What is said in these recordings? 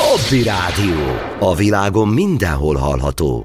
Hobby Rádió. A világon mindenhol hallható.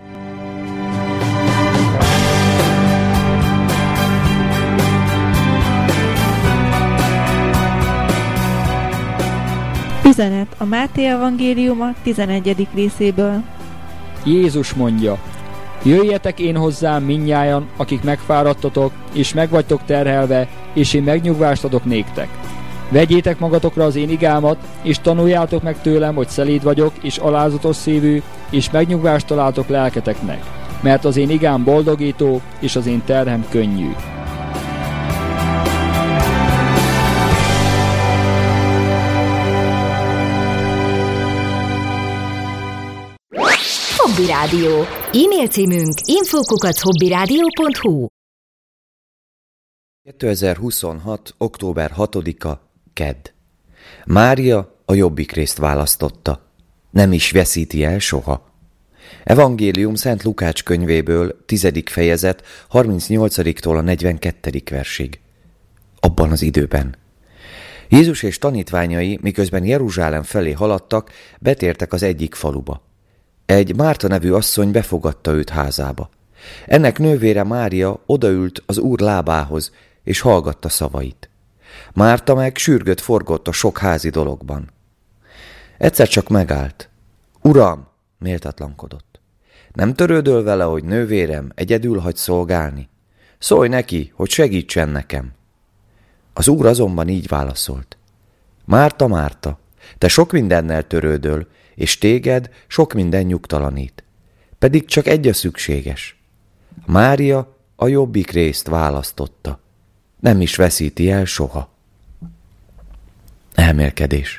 Üzenet a Máté evangéliuma 11. részéből. Jézus mondja: jöjjetek én hozzám mindnyájan, akik megfáradtatok, és megvagytok terhelve, és én megnyugvást adok néktek. Vegyétek magatokra az én igámat, és tanuljátok meg tőlem, hogy szelíd vagyok, és alázatos szívű, és megnyugvást találtok lelketeknek, mert az én igám boldogító, és az én terhem könnyű. Hobby Rádió. E-mail címünk info@hobbyradio.hu. 2026. október 6-a, kedd. Mária a jobbik részt választotta. Nem is veszíti el soha. Evangélium Szent Lukács könyvéből, 10. fejezet, 38-tól a 42. versig. Abban az időben. Jézus és tanítványai, miközben Jeruzsálem felé haladtak, betértek az egyik faluba. Egy Márta nevű asszony befogadta őt házába. Ennek nővére Mária odaült az Úr lábához, és hallgatta szavait. Márta meg sürgött forgott a sok házi dologban. Egyszer csak megállt. Uram, méltatlankodott. Nem törődöl vele, hogy nővérem egyedül hagy szolgálni? Szólj neki, hogy segítsen nekem. Az Úr azonban így válaszolt. Márta, Márta, te sok mindennel törődöl, és téged sok minden nyugtalanít. Pedig csak egy a szükséges. Mária a jobbik részt választotta. Nem is veszíti el soha. Elmélkedés.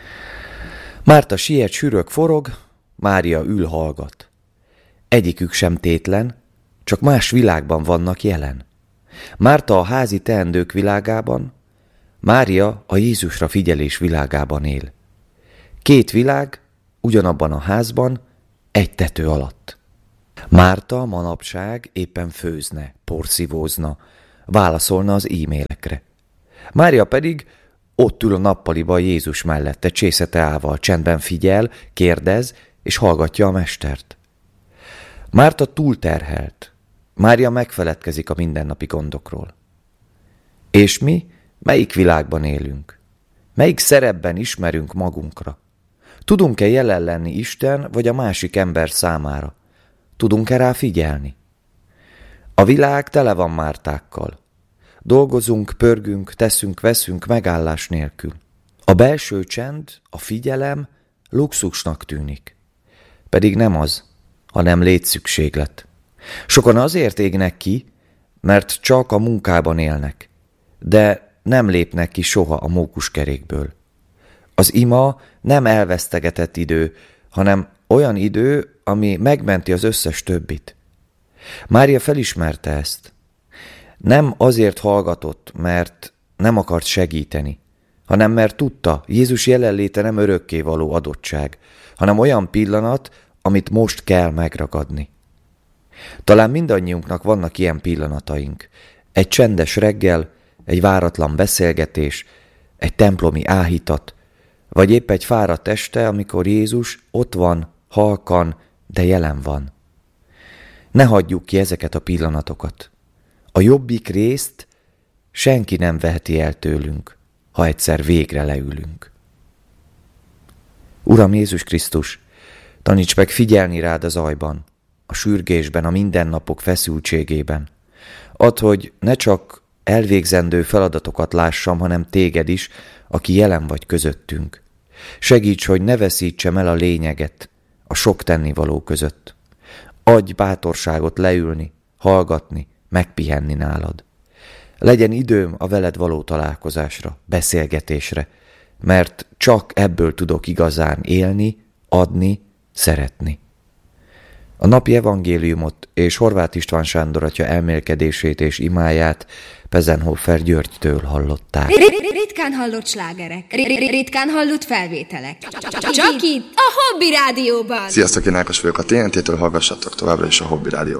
Márta siet, sürög, forog, Mária ül, hallgat. Egyikük sem tétlen, csak más világban vannak jelen. Márta a házi teendők világában, Mária a Jézusra figyelés világában él. Két világ, ugyanabban a házban, egy tető alatt. Márta manapság éppen főzne, porszívózna, válaszolna az e-mailekre. Mária pedig ott ül a nappaliba Jézus mellette, csészeteával, csendben figyel, kérdez, és hallgatja a mestert. Márta túlterhelt. Mária megfeledkezik a mindennapi gondokról. És mi melyik világban élünk? Melyik szerepben ismerünk magunkra? Tudunk-e jelen lenni Isten vagy a másik ember számára? Tudunk-e rá figyelni? A világ tele van Mártákkal. Dolgozunk, pörgünk, teszünk, veszünk megállás nélkül. A belső csend, a figyelem luxusnak tűnik. Pedig nem az, hanem létszükséglet. Sokan azért égnek ki, mert csak a munkában élnek, de nem lépnek ki soha a mókuskerékből. Az ima nem elvesztegetett idő, hanem olyan idő, ami megmenti az összes többit. Mária felismerte ezt. Nem azért hallgatott, mert nem akart segíteni, hanem mert tudta, Jézus jelenléte nem örökkévaló adottság, hanem olyan pillanat, amit most kell megragadni. Talán mindannyiunknak vannak ilyen pillanataink. Egy csendes reggel, egy váratlan beszélgetés, egy templomi áhítat, vagy épp egy fáradt este, amikor Jézus ott van, halkan, de jelen van. Ne hagyjuk ki ezeket a pillanatokat. A jobbik részt senki nem veheti el tőlünk, ha egyszer végre leülünk. Uram Jézus Krisztus, taníts meg figyelni rád a zajban, a sürgésben, a mindennapok feszültségében. Add, hogy ne csak elvégzendő feladatokat lássam, hanem téged is, aki jelen vagy közöttünk. Segíts, hogy ne veszítsem el a lényeget a sok tennivaló között. Adj bátorságot leülni, hallgatni, megpihenni nálad. Legyen időm a veled való találkozásra, beszélgetésre, mert csak ebből tudok igazán élni, adni, szeretni. A napi evangéliumot és Horváth István Sándor atya elmélkedését és imáját Pezenhofer Györgytől hallották. Ritkán hallott slágerek, ritkán hallott felvételek. Csak itt, a Hobby Rádióban! Sziasztok, én Ákos vagyok a TNT-től, hallgassatok továbbra is a Hobby Rádiót.